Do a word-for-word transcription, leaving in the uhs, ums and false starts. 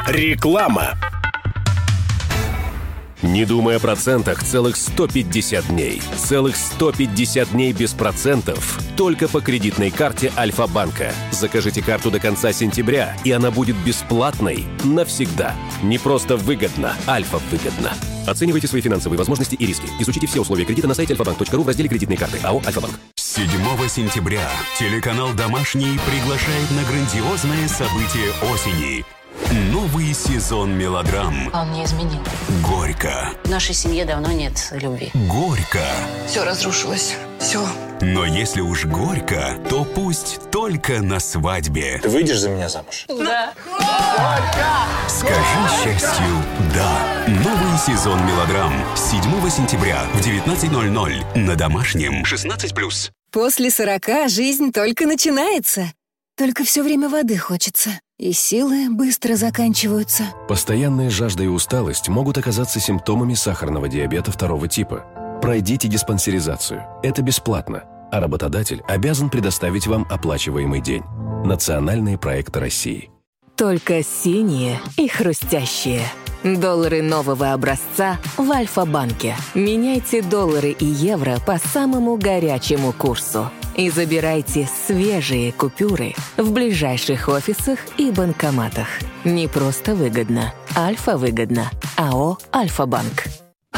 Реклама. Не думая о процентах целых сто пятьдесят дней. Целых сто пятьдесят дней без процентов. Только по кредитной карте Альфа-банка. Закажите карту до конца сентября, и она будет бесплатной навсегда. Не просто выгодно, Альфа-выгодно. Оценивайте свои финансовые возможности и риски. Изучите все условия кредита на сайте альфа банк точка ру в разделе «Кредитные карты». АО «Альфа-банк». седьмого сентября телеканал «Домашний» приглашает на грандиозное событие осени. Новый сезон мелодрам. Он не изменил. Горько. В нашей семье давно нет любви. Горько. Все разрушилось. Все. Но если уж горько, то пусть только на свадьбе. Ты выйдешь за меня замуж? Да. Скажи счастью «да». Новый сезон мелодрам. седьмого сентября в девятнадцать ноль ноль на Домашнем. шестнадцать плюс. После сорока жизнь только начинается. Только все время воды хочется. И силы быстро заканчиваются. Постоянная жажда и усталость могут оказаться симптомами сахарного диабета второго типа. Пройдите диспансеризацию. Это бесплатно. А работодатель обязан предоставить вам оплачиваемый день. Национальные проекты России. Только синие и хрустящие. Доллары нового образца в Альфа-банке. Меняйте доллары и евро по самому горячему курсу. И забирайте свежие купюры в ближайших офисах и банкоматах. Не просто выгодно. Альфа-выгодно. АО «Альфа-банк».